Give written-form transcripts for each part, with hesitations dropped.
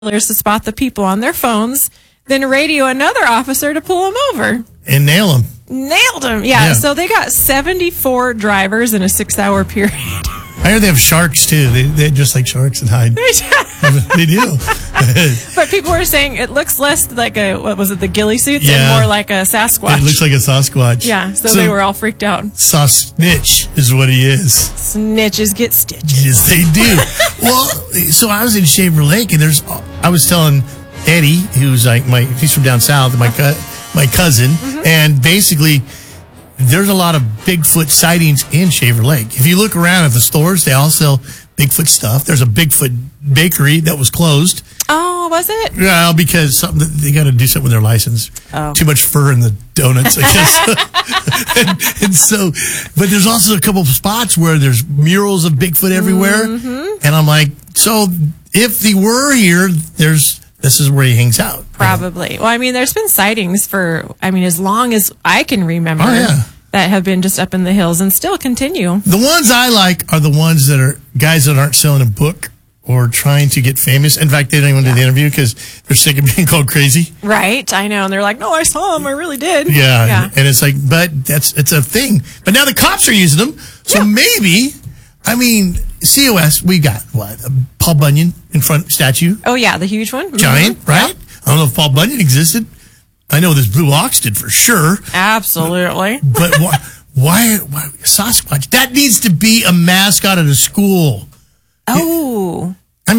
to spot the people on their phones, then radio another officer to pull them over. And nail them. Nailed them. Yeah. So they got 74 drivers in a 6-hour period. I heard they have sharks, too. They just like sharks and hide. They do. But people were saying it looks less like the ghillie suits and more like a Sasquatch. It looks like a Sasquatch. Yeah, so they were all freaked out. Snitch is what he is. Snitches get stitches. Yes, they do. Well, so I was in Shaver Lake, and I was telling Eddie, who's like he's from down south, my cousin, and basically there's a lot of Bigfoot sightings in Shaver Lake. If you look around at the stores, they all sell Bigfoot stuff. There's a Bigfoot bakery that was closed. Oh, was it? Yeah, because they got to do something with their license. Oh. Too much fur in the donuts, I guess. and so, but there's also a couple of spots where there's murals of Bigfoot everywhere. And I'm like, so if he were here, this is where he hangs out. Probably. Well, I mean, there's been sightings as long as I can remember. Oh, yeah. That have been just up in the hills and still continue. The ones I like are the ones that are guys that aren't selling a book or trying to get famous. In fact, they don't even do the interview because they're sick of being called crazy. Right, I know. And they're like, no, I saw him. I really did. Yeah. And it's like, but it's a thing. But now the cops are using them. So maybe, COS, we got a Paul Bunyan in front statue. Oh, yeah, the huge one. Giant, right? Yep. I don't know if Paul Bunyan existed. I know this Blue Ox did for sure. Absolutely. But why Sasquatch? That needs to be a mascot at a school. Oh. A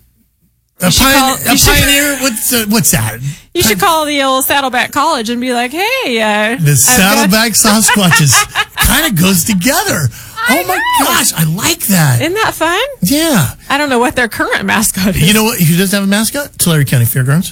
pioneer? What's that? You should call the old Saddleback College and be like, hey. The Saddleback Sasquatches kind of goes together. Oh my gosh, I like that. Isn't that fun? Yeah. I don't know what their current mascot is. You know what? Who doesn't have a mascot? Tulare County Fairgrounds.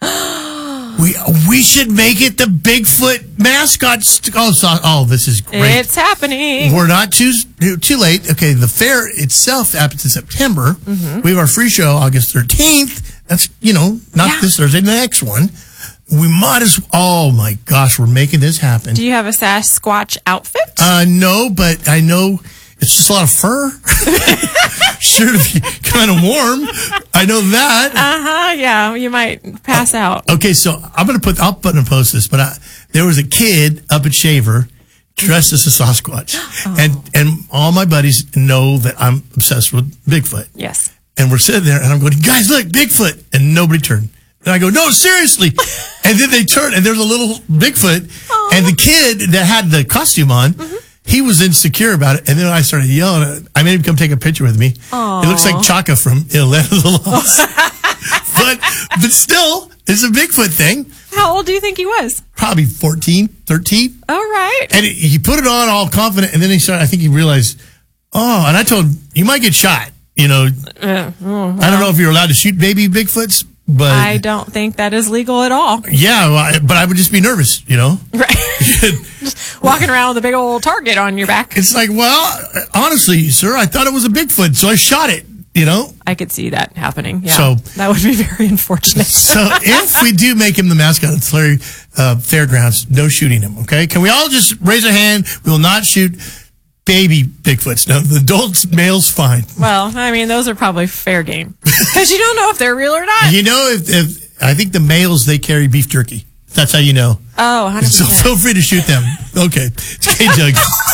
We should make it the Bigfoot mascot. This is great. It's happening. We're not too late. Okay, the fair itself happens in September. We have our free show August 13th. That's, not this Thursday, the next one. We might as oh my gosh, we're making this happen. Do you have a Sasquatch outfit? No, but I know it's just a lot of fur. Sure to be kind of warm. I know that. Yeah, you might pass out. Okay, so I'll put in a post this, but there was a kid up at Shaver dressed as a Sasquatch. And all my buddies know that I'm obsessed with Bigfoot. Yes. And we're sitting there and I'm going, guys, look, Bigfoot. And nobody turned. And I go, no, seriously. And then they turn and there's a little Bigfoot. And the kid that had the costume on, he was insecure about it. And then I started yelling. I made him come take a picture with me. Aww. It looks like Chaka from Land of the Lost. but still, it's a Bigfoot thing. How old do you think he was? Probably 14, 13. All right. And he put it on all confident. And then I think he realized, and I told him, you might get shot. I don't know if you're allowed to shoot baby Bigfoots. But I don't think that is legal at all. Yeah, but I would just be nervous, Right. Just walking around with a big old target on your back. It's like, well, honestly, sir, I thought it was a Bigfoot, so I shot it, I could see that happening. Yeah. So that would be very unfortunate. So if we do make him the mascot of the Tulare Fairgrounds, no shooting him, okay? Can we all just raise a hand? We will not shoot baby Bigfoots. No, the adults, males, fine. Well, those are probably fair game. Because you don't know if they're real or not. If I think the males, they carry beef jerky. That's how you know. Oh, 100%. So feel free to shoot them. Okay. It's K-Jug.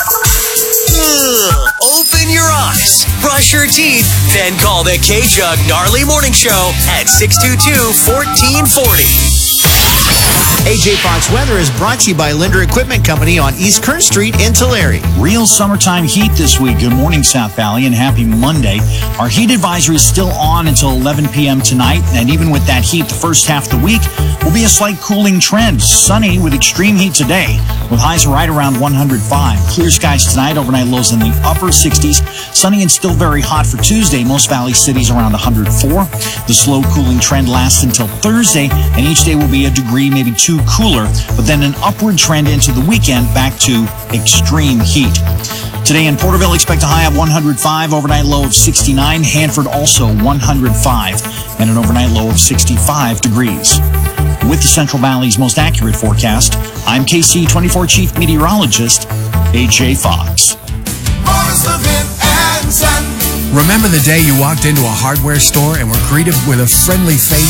Open your eyes, brush your teeth, then call the K-Jug Gnarly Morning Show at 622-1440. AJ Fox Weather is brought to you by Linder Equipment Company on East Kern Street in Tulare. Real summertime heat this week. Good morning, South Valley, and happy Monday. Our heat advisory is still on until 11 p.m. tonight, and even with that heat, the first half of the week will be a slight cooling trend. Sunny with extreme heat today, with highs right around 105. Clear skies tonight, overnight lows in the upper 60s. Sunny and still very hot for Tuesday. Most valley cities around 104. The slow cooling trend lasts until Thursday, and each day will be a degree, maybe 2 cooler, but then an upward trend into the weekend back to extreme heat. Today in Porterville, expect a high of 105, overnight low of 69. Hanford also 105, and an overnight low of 65 degrees. With the Central Valley's most accurate forecast, I'm KC24 Chief Meteorologist, AJ Fox. Morris, Levin, and Son. Remember the day you walked into a hardware store and were greeted with a friendly face